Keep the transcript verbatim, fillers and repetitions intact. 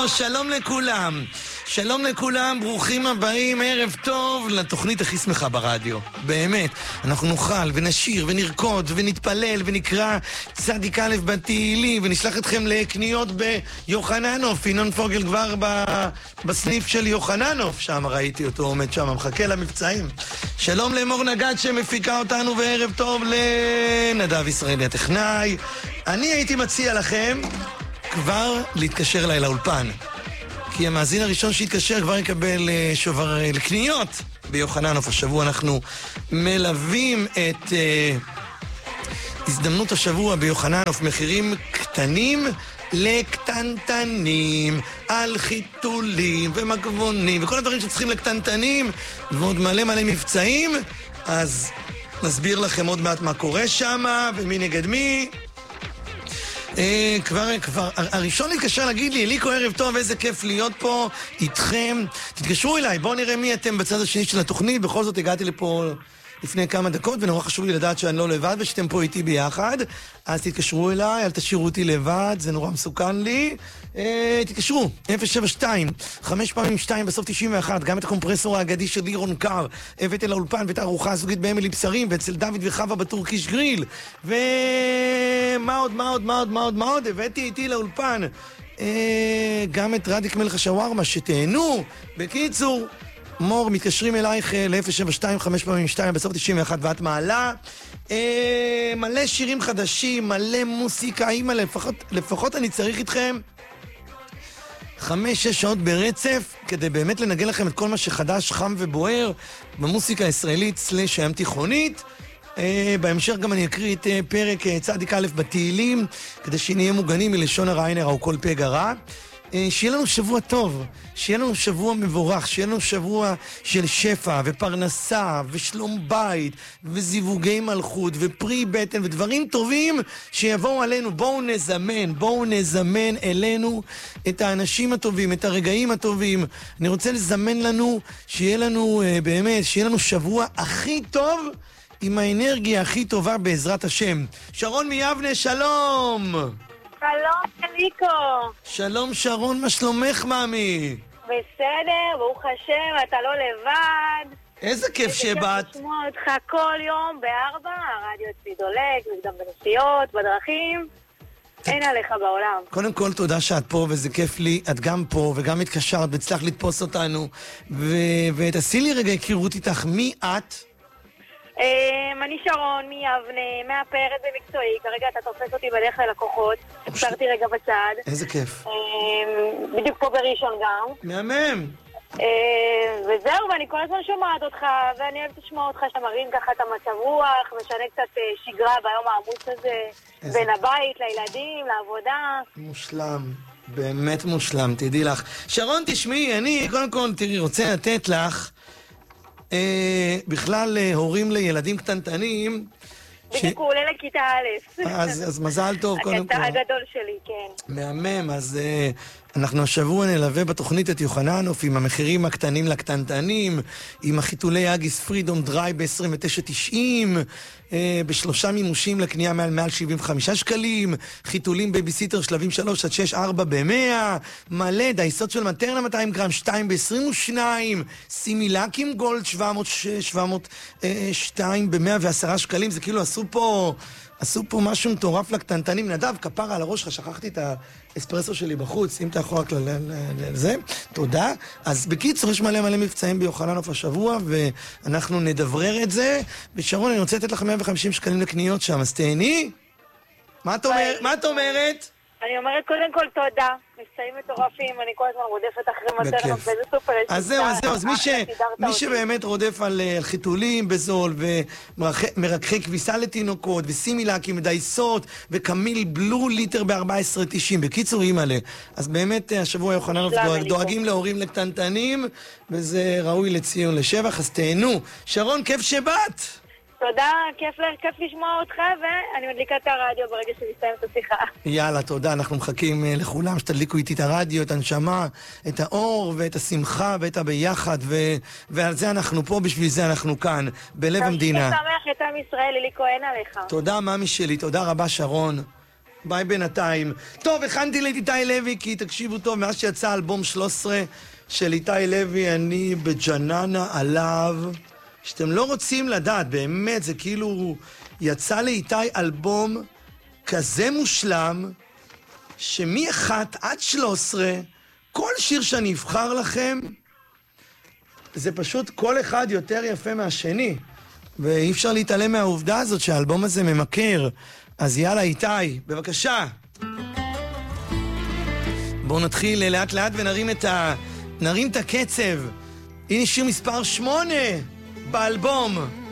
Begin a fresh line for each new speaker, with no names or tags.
שלום לכולם. שלום לכולם, ברוכים הבאים, ערב טוב לתוכנית הכי שמחה ברדיו. באמת, אנחנו נאכל ונשיר ונרקוד ונתפלל ונקרא צדיק א' בתהילים ונשלח אתכם לקניות ביוחננוף. ינון פוגל כבר ב... בסניף של יוחננוף, שם ראיתי אותו עומד שם, מחכה למבצעים. שלום לאמור נגד שמפיקה אותנו, וערב טוב לנדב ישראלי הטכנאי. אני הייתי מציע לכם כבר להתקשר אליי לאולפן, כי המאזין הראשון שהתקשר כבר יקבל שובר לקניות ביוחננוף. השבוע אנחנו מלווים את uh, הזדמנות השבוע ביוחננוף, מחירים קטנים לקטנטנים, על חיתולים ומגבונים וכל הדברים שצריכים לקטנטנים, ועוד מלא מלא מבצעים. אז נסביר לכם עוד מעט מה קורה שם ומי נגד מי. אה, כבר, כבר, הראשון להתקשר להגיד לי, אליקו ערב טוב, איזה כיף להיות פה איתכם. תתקשרו אליי, בואו נראה מי אתם בצד השני של התוכנית. בכל זאת הגעתי לפה לפני כמה דקות, ונורא חשוב לי לדעת שאני לא לבד ושאתם פה איתי ביחד. אז תתקשרו אליי, אל תשאירו אותי לבד, זה נורא מסוכן לי. אה, תתקשרו, אפס שבע שתיים, חמש פעמים שתיים בסוף תשעים ואחת. גם את הקומפרסור האגדי של לירון קר הבאתי לאולפן, ואת הארוחה הזוגית באמילי בשרים, ואצל דוד וחווה בטורקיש גריל. ומה עוד, מה עוד, מה עוד, מה עוד, מה עוד? הבאתי איתי לאולפן אה, גם את רדיק מלך השווארמה, שתהנו. בקיצור, מור, מתקשרים אלייך ל-אפס שבע שתיים, חמש פעמים שתיים בסוף תשעים ואחת, ואת מעלה אה, מלא שירים חדשים, מלא מוסיקה. אימא, לפחות, לפחות אני צריך איתכם חמש, שש שעות ברצף, כדי באמת לנגן לכם את כל מה שחדש, חם ובוער במוסיקה הישראלית סלש הים תיכונית. אה, בהמשך גם אני אקריא את אה, פרק אה, צדיק א' בתהילים, כדי שנהיה מוגנים מלשון הרע עין הרע וכל פגע רע. שיהיה לנו שבוע טוב, שיהיה לנו שבוע מבורך, שיהיה לנו שבוע של שפע ופרנסה ושלום בית וזיווגי מלכות ופרי בטן ודברים טובים שיבואו עלינו. בואו נזמן, בואו נזמן אלינו את האנשים הטובים, את הרגעים הטובים. אני רוצה לזמן לנו, שיהיה לנו באמת, שיהיה לנו שבוע הכי טוב עם האנרגיה הכי טובה בעזרת השם. שרון מיבנה, שלום.
שלום, אליקו.
שלום שרון, מה שלומך, מאמי?
בסדר, ברוך השם, אתה לא לבד.
איזה כיף שבאת.
איזה כיף לשמוע אותך כל יום בארבע, הרדיו אצלי דולק, וגם בנסיעות, בדרכים. אין עליך בעולם.
קודם כל, תודה שאת פה, וזה כיף לי. את גם פה, וגם התקשרת, והצלחת לתפוס אותנו. ותעשי לי רגע היכרות איתך, מי את?
אני שרון מיבנה, מאפרת במקצועי. כרגע אתה תופס אותי בדרך ללקוחות. עצרתי רגע בצד.
איזה כיף.
בדיוק פה בראשון גם.
מהמם.
וזהו, ואני כל הזמן שומעת אותך, ואני אוהבת לשמוע אותך שמרים ככה את המצב רוח, משנה קצת שגרה ביום העמוס הזה, בין הבית לילדים, לעבודה.
מושלם. באמת מושלם, תדעי לך. שרון, תשמעי, אני קודם כל, תראי, רוצה לתת לך אה, בכלל הורים לילדים קטנטנים.
בדיוק הוא עולה לכיתה א'.
אז, אז מזל טוב קודם כל.
הגדול שלי, כן.
מהמם, אז אה, אנחנו השבוע נלווה בתוכנית את יוחננוף עם המחירים הקטנים לקטנטנים, עם החיתולי אגיס פרידום דריי ב-עשרים ותשע תשעים, אה, בשלושה מימושים לקנייה מעל מעל שבעים וחמישה שקלים, חיתולים בייביסיטר שלבים שלוש עד שש, ארבע ב-מאה, מלא דייסות של מטרנה מאתיים גרם, שתיים ב-עשרים ושתיים, סימילקים גולד שבע מאות ושתיים ב-מאה ועשרה שקלים. זה כאילו עשו פה... עשו פה משהו מטורף לקטנטנים. נדב, כפרה על הראש שלך, שכחתי את האספרסו שלי בחוץ, אם אתה יכול רק לזה, תודה. אז בקיצור, יש מלא מלא מבצעים ביוחננוף השבוע, ואנחנו נדברר את זה. ושרון, אני רוצה לתת לך מאה וחמישים שקלים לקניות שם, אז תהני. מה את אומרת?
אני אומרת קודם כל תודה, מבצעים מטורפים, אני כל הזמן רודפת אחרי מטרנות באיזה סופר.
אז זהו, אז זהו, אז מי שבאמת רודף על חיתולים בזול, ומרככי כביסה לתינוקות, וסימילקים, ודייסות, וקמיל בלו ליטר ב-ארבע עשרה תשעים, בקיצור אימאלה. אז באמת השבוע יוחננוף דואגים להורים לקטנטנים, וזה ראוי לציון לשבח, אז תהנו. שרון, כיף שבאת!
תודה, כיף, כיף לשמוע אותך, ואני מדליקה את הרדיו ברגע שמסתיים את השיחה.
יאללה, תודה, אנחנו מחכים לכולם שתדליקו איתי את הרדיו, את הנשמה, את האור ואת השמחה ואת הביחד, ו... ועל זה אנחנו פה, בשביל זה אנחנו כאן, בלב המדינה.
תמשיך לשמח את עם ישראל, אליקו, אין עליך.
תודה, ממי שלי, תודה רבה שרון. ביי בינתיים. טוב, הכנתי לי את איתי לוי, כי תקשיבו טוב, מאז שיצא אלבום שלוש עשרה של איתי לוי, אני בג'ננה עליו, שאתם לא רוצים לדעת, באמת, זה כאילו, יצא לאיתי אלבום כזה מושלם, שמ-אחת עד שלוש עשרה, כל שיר שאני אבחר לכם, זה פשוט כל אחד יותר יפה מהשני. ואי אפשר להתעלם מהעובדה הזאת שהאלבום הזה ממכר. אז יאללה איתי, בבקשה. בואו נתחיל לאט לאט ונרים את ה... נרים את הקצב. הנה שיר מספר שמונה באלבום.